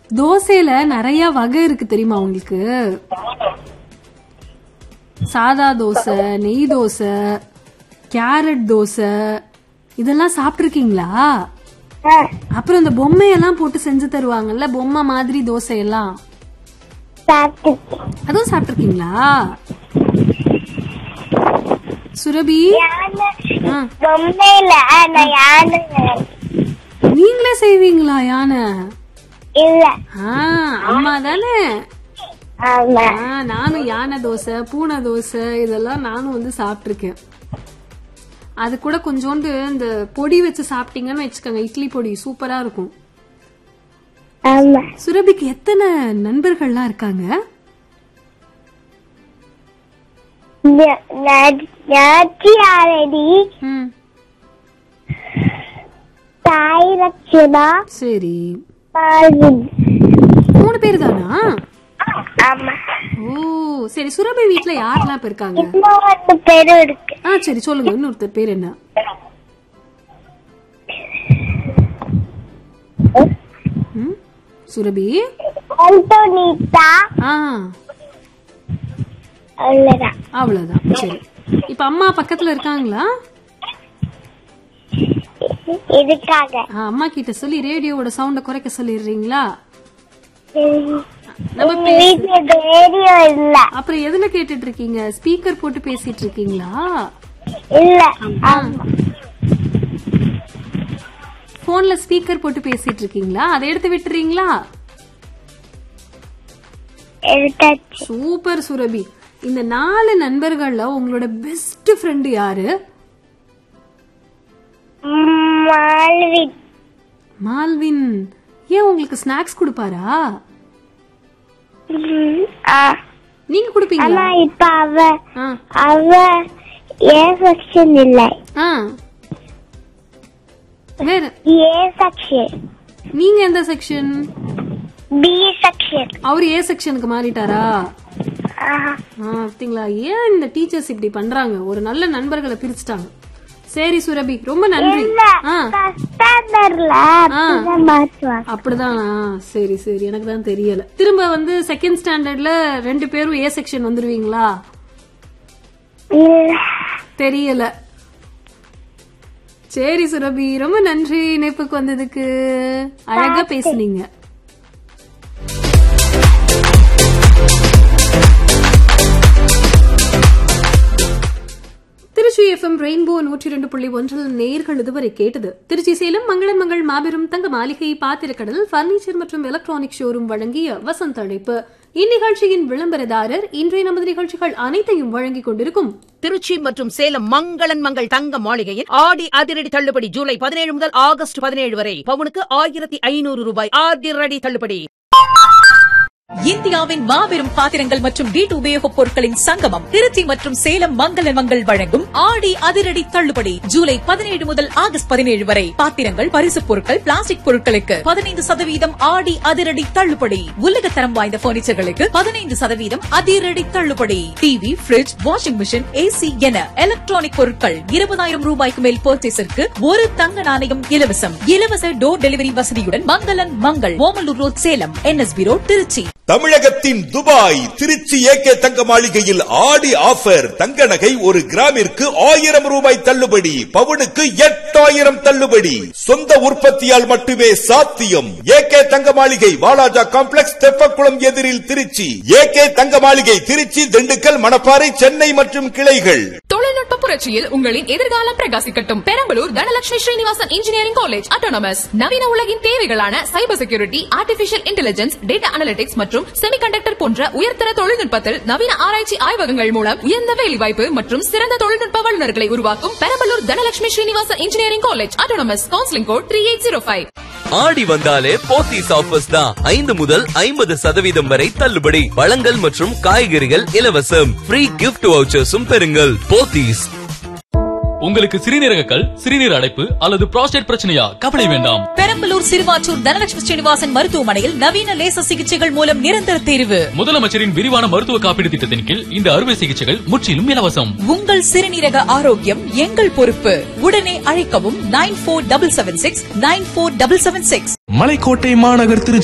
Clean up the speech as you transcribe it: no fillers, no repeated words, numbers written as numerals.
தோசையில நிறைய வகை இருக்கு தெரியுமா உங்களுக்கு? சாதா தோசை, நெய் தோசை, கேரட் தோசை இதெல்லாம் சாப்பிட்டுருக்கீங்களா? அப்புறம் இந்த பொம்மையெல்லாம் போட்டு செஞ்சு தருவாங்கல்ல, பொம்மை மாதிரி தோசை எல்லாம், அதுவும் சாப்பிட்டுருக்கீங்களா? சுரபி நீங்களே செய்வீங்களா யானை? அம்மா தானே. நானும் யானை தோசை, பூனை தோசை இதெல்லாம் நானும் வந்து சாப்பிட்டுருக்கேன். அது கூட கொஞ்சோண்டு இந்த பொடி வச்சு சாப்பிட்டீங்கன்னு வச்சுக்கோங்க, இட்லி பொடி சூப்பரா இருக்கும். சுரபிக்கு எத்தனை நண்பர்கள்லாம் இருக்காங்க? சரி, 3 பேரு தானா? ஓ சரி. சுரபி வீட்ல யாரெல்லாம் இருக்காங்க? சரி சொல்லுங்க, இன்னொருத்தர் பேர் என்ன? சுரபி அவ்வளவுதான். சரி, இப்ப அம்மா பக்கத்துல இருக்காங்களா? அம்மா கிட்ட சொல்லி ரேடியோவோட சவுண்ட குறைக்க சொல்லிடுறீங்களா? அப்புறம் எதுல கேட்டுட்டு இருக்கீங்க? ஸ்பீக்கர் போட்டு பேசிட்டு இருக்கீங்களா? போன்ல ஸ்பீக்கர் போட்டு பேசிட்டு இருக்கீங்களா? அதை எடுத்து விட்டுறீங்களா? சூப்பர் சுரபி. இந்த 4 நண்பர்கள்ல உங்களோட பெஸ்ட் ஃப்ரெண்ட் யாரு? மால்வின். ஏன் உங்களுக்கு ஸ்நாக்ஸ் கொடுப்பாரா? நீங்க குடுப்பீங்களா? இப்ப அவ ஏ செக்ஷன் இல்ல, வேற ஏ செக்ஷன். நீங்க எந்த செக்ஷன்? B section. அவர் ஏ செக்ஷனுக்கு மாறிட்டாரா? பாத்தீங்களா, ஏன் இந்த டீச்சர்ஸ் இப்படி பண்றாங்க? ஒரு நல்ல நண்பர்களை பிரிச்சுட்டாங்க. சரி சுரபி, ரொம்ப நன்றி. அப்படிதான். சரி சரி, எனக்கு தான் தெரியல. திரும்ப வந்து செகண்ட் ஸ்டாண்டர்ட்ல 2 பேரும் ஏ செக்ஷன் வந்துருவீங்களா? தெரியல. சரி சுரபி, ரொம்ப நன்றி இணைப்புக்கு வந்ததுக்கு. அழகா பேசுனீங்க. திருச்சி எஃப்எம் ரெயின்போ 102.1 நேயர்கள் இதுவரை கேட்டது திருச்சி சேலம் மங்களன் மங்கள் மாபெரும் தங்க மாளிகை, பாத்திரக்கடல், பர்னிச்சர் மற்றும் எலக்ட்ரானிக் ஷோரூம் வழங்கிய வசந்த அழைப்பு. இந்நிகழ்ச்சியின் விளம்பரதாரர் இன்றைய நமது நிகழ்ச்சிகள் அனைத்தையும் வழங்கிக் கொண்டிருக்கும் திருச்சி மற்றும் சேலம் மங்களன் மங்கள் தங்க மாளிகையில் ஆடி அதிரடி தள்ளுபடி. ஜூலை 17 முதல் ஆகஸ்ட் 17 வரை பவுனுக்கு 1500 ரூபாய் அதிரடி தள்ளுபடி. இந்தியாவின் மாபெரும் பாத்திரங்கள் மற்றும் வீட்டு உபயோகப் பொருட்களின் சங்கமம் திருச்சி மற்றும் சேலம் மங்களன் மங்கள் வழங்கும் ஆடி அதிரடி தள்ளுபடி. ஜூலை 17 முதல் ஆகஸ்ட் 17 வரை பாத்திரங்கள், பரிசுப் பொருட்கள், பிளாஸ்டிக் பொருட்களுக்கு 15% ஆடி அதிரடி தள்ளுபடி. உலகத்தரம் வாய்ந்த பர்னிச்சர்களுக்கு 15% அதிரடி தள்ளுபடி. TV, bridge, washing machine, AC என எலக்ட்ரானிக் பொருட்கள் 20,000 ரூபாய்க்கு மேல் பர்ச்சேஸிற்கு 1 தங்க நாணயம் இலவசம். இலவச டோர் டெலிவரி வசதியுடன் மங்களன் Mangal, Omalur road, Salem, NSB road, Trichy. தமிழகத்தின் துபாய் திருச்சி ஏகே தங்க மாளிகையில் ஆடி ஆஃபர். தங்க நகை 1 கிராமிற்கு 1000 ரூபாய் தள்ளுபடி, பவுனுக்கு 8000 தள்ளுபடி. சொந்த உற்பத்தியால் மட்டுமே சாத்தியம். ஏகே தங்க மாளிகை, வாலாஜா காம்ப்ளெக்ஸ், தெப்பக்குளம் எதிரில் திருச்சி. ஏகே தங்க மாளிகை திருச்சி, திண்டுக்கல், மணப்பாறை, சென்னை மற்றும் கிளைகள். தொழில்நுட்ப புரட்சியில் உங்களின் எதிர்காலம் பிரகாசிக்கட்டும். Perambalur Dhanalakshmi Srinivasan engineering college autonomous. நவீன உலகின் தேவைகளான cyber security, artificial intelligence, data analytics மற்றும் செமிகண்டக்டர் போன்ற உயர்தர தொழில்நுட்பத்தில் நவீன ஆராய்ச்சி ஆய்வகங்கள் மூலம் உயர்ந்த வேலைவாய்ப்பு மற்றும் சிறந்த தொழில்நுட்ப வல்லுநர்களை உருவாக்கும் Perambalur Dhanalakshmi Srinivasan engineering college autonomous. Counselling code 3805. ஆடி வந்தாலே போத்தீஸ் ஆஃபர்ஸ் தான். 5 முதல் 50% வரை தள்ளுபடி. பழங்கள் மற்றும் காய்கறிகள் இலவசம். ஃப்ரீ கிஃப்ட் வவுச்சர்ஸும் பெறுங்கள். போத்தீஸ். உங்களுக்கு சிறுநீரகக்கல், சிறுநீர் அடைப்பு அல்லது புரோஸ்டேட் பிரச்சனையா? கவலை வேண்டாம். பெரம்பலூர் சிறுவாச்சூர் தனலட்சுமி ஸ்ரீனிவாசன் மருத்துவமனையில் நவீன லேசர் சிகிச்சைகள் மூலம் நிரந்தர தேர்வு. முதலமைச்சரின் விரிவான மருத்துவ காப்பீடு திட்டத்தின் கீழ் இந்த அறுவை சிகிச்சைகள் முற்றிலும் இலவசம். உங்கள் சிறுநீரக ஆரோக்கியம் எங்கள் பொறுப்பு. உடனே அழைக்கவும் 9477694776. மலைக்கோட்டை மாநகர் திருச்சி.